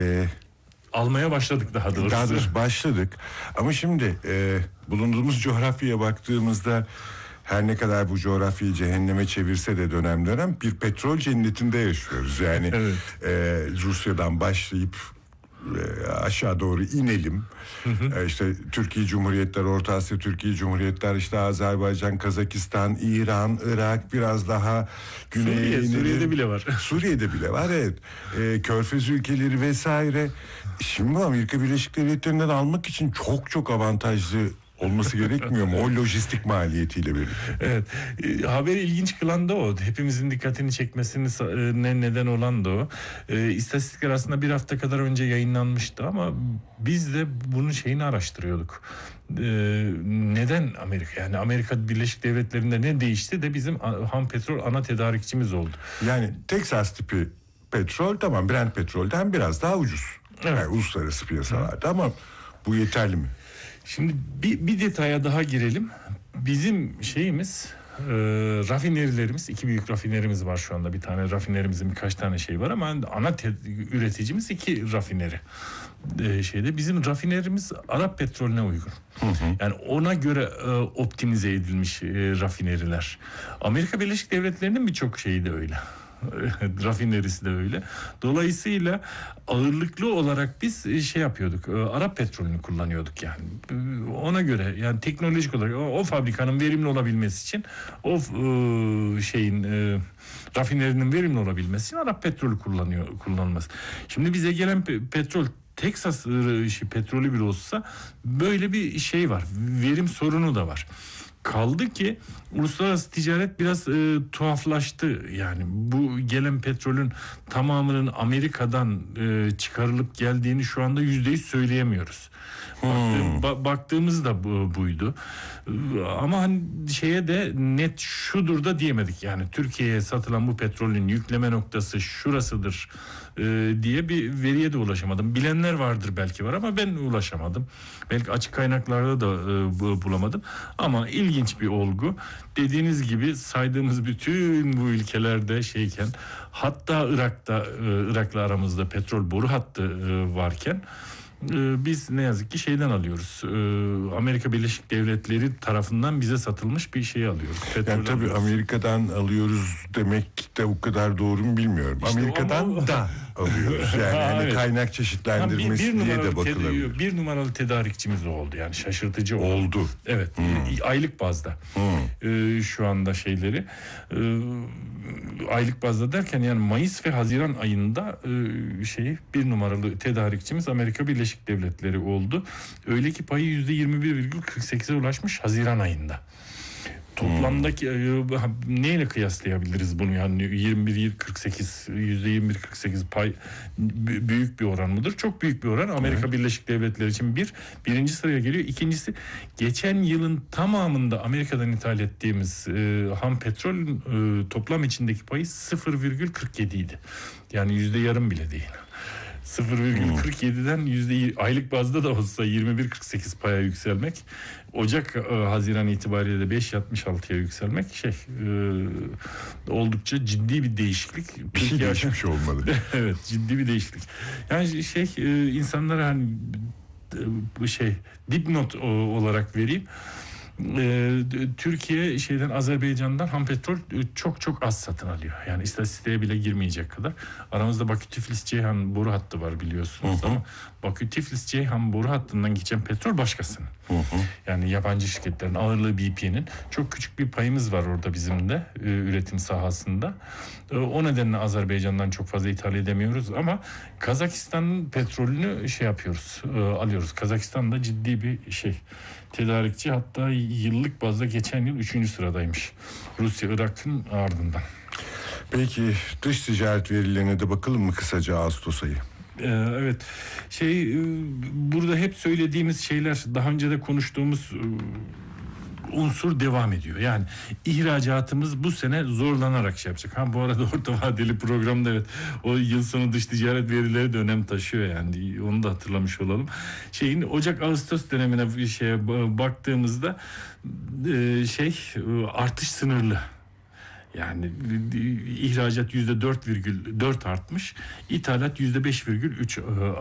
Almaya başladık daha doğrusu. Daha doğrusu başladık. Ama şimdi bulunduğumuz coğrafyaya baktığımızda, her ne kadar bu coğrafyayı cehenneme çevirse de dönem dönem bir petrol cennetinde yaşıyoruz. Yani Evet. Rusya'dan başlayıp aşağı doğru inelim. İşte Türkiye Cumhuriyetler, Orta Asya Türkiye Cumhuriyetler, işte Azerbaycan, Kazakistan, İran, Irak, biraz daha güneye inelim. Suriye'de bile var. Suriye'de bile var, evet. Körfez ülkeleri vesaire. Şimdi bu Amerika Birleşik Devletleri'nden almak için çok çok avantajlı olması gerekmiyor mu? O lojistik maliyetiyle birlikte. Evet. Haberi ilginç kılan da o. Hepimizin dikkatini çekmesine neden olan da o. İstatistikler aslında bir hafta kadar önce yayınlanmıştı ama biz de bunun şeyini araştırıyorduk. Neden Amerika? Yani Amerika Birleşik Devletleri'nde ne değişti de bizim ham petrol ana tedarikçimiz oldu. Yani Texas tipi petrol, tamam, Brent petrolden biraz daha ucuz. Evet. Yani uluslararası piyasalarda, ama bu yeterli mi? Şimdi bir detaya daha girelim. Bizim şeyimiz, rafinerilerimiz, iki büyük rafinerimiz var şu anda. Bir tane rafinerimizin birkaç tane şey var ama ana üreticimiz iki rafineri. Bizim rafinerimiz Arap petrolüne uygun. Yani ona göre optimize edilmiş rafineriler. Amerika Birleşik Devletleri'nin birçok şeyi de öyle. Rafinerisi de öyle. Dolayısıyla ağırlıklı olarak biz şey yapıyorduk. Arap petrolünü kullanıyorduk yani. Ona göre yani teknolojik olarak o fabrikanın verimli olabilmesi için, o rafinerinin verimli olabilmesi için Arap petrolü kullanılması. Şimdi bize gelen petrol Texas petrolü bile olsa böyle bir şey var. Verim sorunu da var. Kaldı ki uluslararası ticaret biraz tuhaflaştı. Yani bu gelen petrolün tamamının Amerika'dan çıkarılıp geldiğini şu anda %100 söyleyemiyoruz. Baktığımızda buydu. Ama hani şeye de net şudur da diyemedik. Yani Türkiye'ye satılan bu petrolün yükleme noktası şurasıdır diye bir veriye de ulaşamadım. Bilenler vardır, belki var ama ben ulaşamadım. Belki açık kaynaklarda da bulamadım. Ama ilginç bir olgu. Dediğiniz gibi saydığımız bütün bu ülkelerde şeyken, hatta Irak'la aramızda petrol boru hattı varken biz ne yazık ki şeyden alıyoruz. Amerika Birleşik Devletleri tarafından bize satılmış bir şey alıyoruz. Yani tabii alıyoruz. Amerika'dan alıyoruz demek de o kadar doğru mu bilmiyorum. İşte Amerika'dan da alıyoruz. Yani hani evet, kaynak çeşitlendirmesi diye de bakılabilir. Bir numaralı tedarikçimiz oldu. Yani şaşırtıcı oldu. Evet. Aylık bazda. Şu anda şeyleri aylık bazda derken yani Mayıs ve Haziran ayında bir numaralı tedarikçimiz Amerika Birleşik Devletleri oldu. Öyle ki payı %21,48'e ulaşmış Haziran ayında. Toplamdaki neyle kıyaslayabiliriz bunu, yani %21,48 pay büyük bir oran mıdır? Çok büyük bir oran. Amerika Birleşik Devletleri için birinci sıraya geliyor. İkincisi, geçen yılın tamamında Amerika'dan ithal ettiğimiz ham petrolün toplam içindeki payı 0,47 idi. Yani %yarım bile değil. 0,47'den aylık bazda da olsa 21,48 paya yükselmek, Ocak Haziran itibariyle de 5,66'ya yükselmek oldukça ciddi bir değişiklik. Bir şey değişmiş olmalı. Evet, ciddi bir değişiklik. Yani insanlara hani dipnot olarak vereyim. Türkiye Azerbaycan'dan ham petrol çok az satın alıyor. Yani istatistiğe bile girmeyecek kadar. Aramızda Bakü-Tiflis-Ceyhan boru hattı var, biliyorsunuz. Ama Bakü-Tiflis-Ceyhan boru hattından geçen petrol başkasının. Yani yabancı şirketlerin, ağırlığı BP'nin. Çok küçük bir payımız var orada bizim de üretim sahasında. O nedenle Azerbaycan'dan çok fazla ithal edemiyoruz ama Kazakistan'ın petrolünü alıyoruz. Kazakistan da ciddi bir tedarikçi, hatta yıllık bazda geçen yıl 3. sıradaymış. Rusya, Irak'ın ardından. Peki dış ticaret verilerine de bakalım mı kısaca Ağustos ayı? Evet. Burada hep söylediğimiz şeyler, daha önce de konuştuğumuz unsur devam ediyor. Yani ihracatımız bu sene zorlanarak yapacak. Bu arada orta vadeli programda evet, o yıl sonu dış ticaret verileri de önem taşıyor yani. Onu da hatırlamış olalım. Ocak-Ağustos dönemine baktığımızda artış sınırlı. Yani ihracat %4,4 artmış, ithalat %5,3